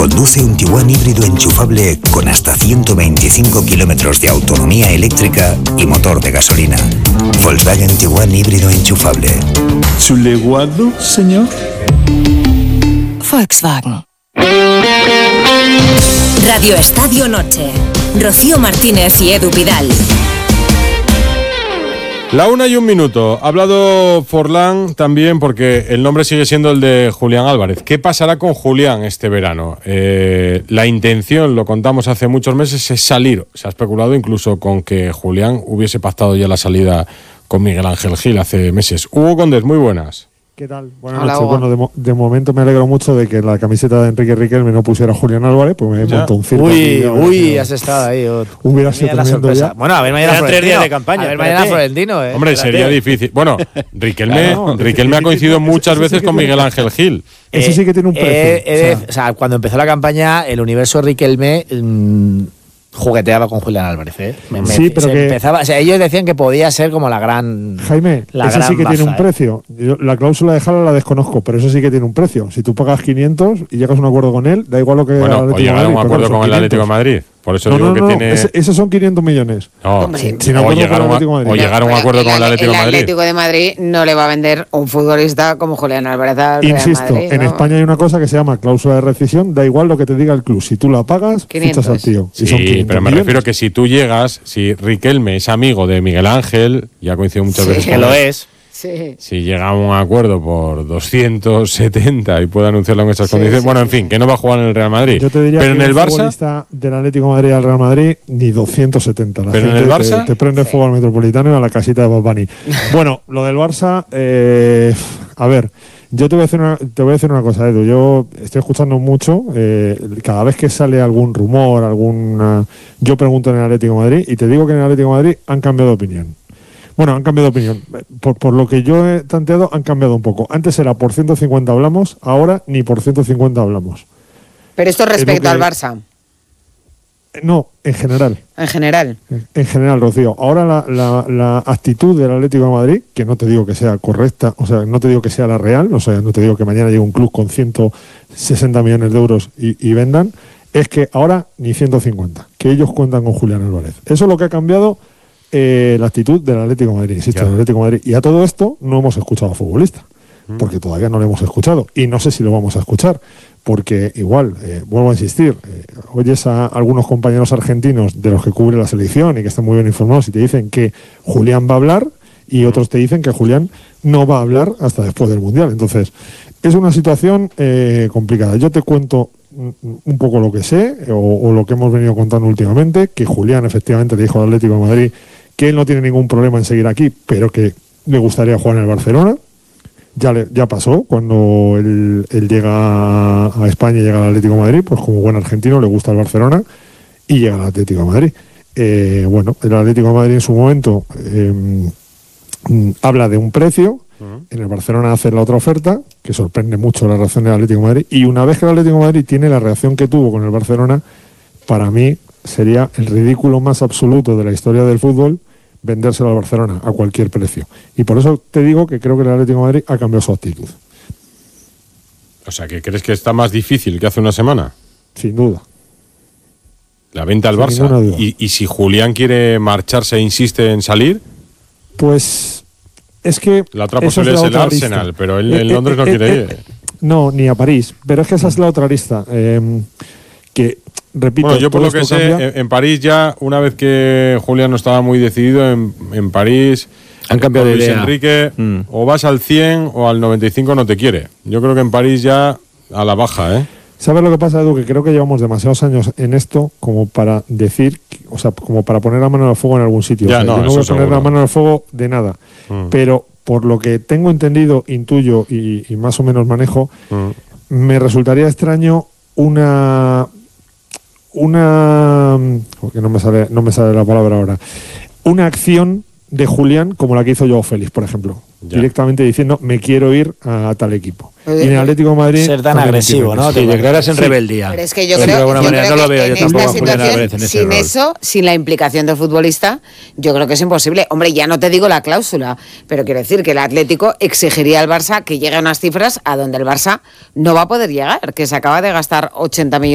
Conduce un Tiguan híbrido enchufable con hasta 125 kilómetros de autonomía eléctrica y motor de gasolina. Volkswagen Tiguan híbrido enchufable. ¿Su legado, señor? Volkswagen. Radio Estadio Noche. Rocío Martínez y Edu Pidal. La 1:01. Ha hablado Forlán también porque el nombre sigue siendo el de Julián Álvarez. ¿Qué pasará con Julián este verano? La intención, lo contamos hace muchos meses, es salir. Se ha especulado incluso con que Julián hubiese pactado ya la salida con Miguel Ángel Gil hace meses. Hugo Condés, muy buenas. ¿Qué tal? Buenas noches. Bueno, de momento me alegro mucho de que la camiseta de Enrique Riquelme no pusiera a Julián Álvarez, pues me he montado un circo. Uy, has estado ahí. Hubiera sido tremendo ya. Bueno, a ver mañana 3 días de campaña. A ver mañana Florentino. Hombre, sería difícil. Bueno, Riquelme ha coincidido muchas veces con Miguel Ángel Gil. Eso sí que tiene un precio. O sea, cuando empezó la campaña, el universo Riquelme jugueteaba con Julián Álvarez, Sí, pero que empezaba, o sea, ellos decían que podía ser como la gran. Jaime, eso sí que tiene un precio. Yo, la cláusula de Jala la desconozco, pero eso sí que tiene un precio. Si tú pagas 500 y llegas a un acuerdo con él, da igual lo que. Bueno, o llegar a un acuerdo con el Atlético de Madrid. Por eso digo que tiene. Esos son 500 millones. No, o llegar a un acuerdo con el Atlético de Madrid. El Atlético de Madrid no le va a vender un futbolista como Julián Álvarez al Real Insisto, Madrid, en España hay una cosa que se llama cláusula de rescisión. Da igual lo que te diga el club. Si tú la pagas, 500. fichas al tío. Sí, pero me refiero que si tú llegas, si Riquelme es amigo de Miguel Ángel, ya ha coincidido muchas veces. Que lo es. Sí. Si llega a un acuerdo por 270 y puede anunciarlo en estas condiciones, bueno, en fin, que no va a jugar en el Real Madrid. Yo te diría pero que en el Barça, futbolista del Atlético de Madrid al Real Madrid ni 270. La pero gente en el Barça te prende fuego al Metropolitano y a la casita de Babani. Bueno, lo del Barça, a ver, yo te voy a decir una cosa, Edu. Yo estoy escuchando mucho, cada vez que sale algún rumor, yo pregunto en el Atlético de Madrid y te digo que en el Atlético de Madrid han cambiado de opinión. Bueno, han cambiado de opinión. Por lo que yo he tanteado, han cambiado un poco. Antes era por 150 hablamos, ahora ni por 150 hablamos. Pero esto respecto al Barça. No, en general. En general. En general, Rocío. Ahora la actitud del Atlético de Madrid, que no te digo que sea correcta, o sea, no te digo que sea la real, o sea, no te digo que mañana llegue un club con 160 millones de euros y vendan, es que ahora ni 150, que ellos cuentan con Julián Álvarez. Eso es lo que ha cambiado la actitud del Atlético de Madrid, insisto, del Atlético de Madrid. Y a todo esto no hemos escuchado a futbolista, porque todavía no lo hemos escuchado y no sé si lo vamos a escuchar, porque igual, vuelvo a insistir, oyes a algunos compañeros argentinos de los que cubre la selección y que están muy bien informados y te dicen que Julián va a hablar y otros te dicen que Julián no va a hablar hasta después del Mundial. Entonces, es una situación complicada. Yo te cuento un poco lo que sé o lo que hemos venido contando últimamente, que Julián efectivamente le dijo al Atlético de Madrid que él no tiene ningún problema en seguir aquí, pero que le gustaría jugar en el Barcelona. Ya pasó cuando él llega a España y llega al Atlético de Madrid, pues como buen argentino le gusta el Barcelona y llega al Atlético de Madrid. Bueno, el Atlético de Madrid en su momento habla de un precio, en el Barcelona hace la otra oferta, que sorprende mucho la reacción del Atlético de Madrid, y una vez que el Atlético de Madrid tiene la reacción que tuvo con el Barcelona, para mí sería el ridículo más absoluto de la historia del fútbol vendérselo al Barcelona a cualquier precio. Y por eso te digo que creo que el Atlético de Madrid ha cambiado su actitud. O sea, ¿que crees que está más difícil que hace una semana? Sin duda. La venta al Barça. Y si Julián quiere marcharse e insiste en salir, pues es que la otra posibilidad es el Arsenal, pero él en Londres no quiere ir. No, ni a París. Pero es que esa es la otra lista. Que, repito, bueno, yo por lo que sé, en París ya, una vez que Julián no estaba muy decidido, en París han cambiado de idea. Luis Enrique, o vas al 100 o al 95 no te quiere. Yo creo que en París ya a la baja, ¿eh? ¿Sabes lo que pasa, Edu? Que creo que llevamos demasiados años en esto como para decir, o sea, como para poner la mano al fuego en algún sitio. Ya, o sea, yo no voy a poner la mano al fuego de nada. Pero por lo que tengo entendido, intuyo y más o menos manejo, me resultaría extraño porque no me sale la palabra ahora, una acción de Julián como la que hizo Joao Félix, por ejemplo, directamente diciendo me quiero ir a tal equipo. Y en el Atlético de Madrid ser tan agresivo, ¿no? Te declaras en rebeldía. Pero es que yo creo que no lo veo yo tampoco sin eso, sin la implicación del futbolista, yo creo que es imposible. Hombre, ya no te digo la cláusula, pero quiero decir que el Atlético exigiría al Barça que llegue a unas cifras a donde el Barça no va a poder llegar, que se acaba de gastar 80 millones